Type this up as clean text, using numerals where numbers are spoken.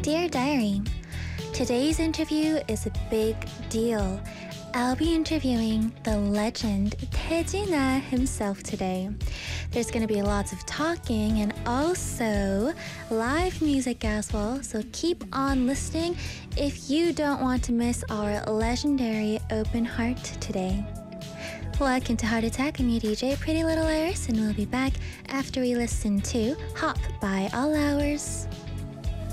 Dear Diary, today's interview is a big deal. I'll be interviewing the legend Tae-jin himself today. There's going to be lots of talking and also live music as well, so keep on listening if you don't want to miss our legendary open heart today. Welcome to Heart Attack. I'm your DJ, Pretty Little Iris, and we'll be back after we listen to Hop by All Hours.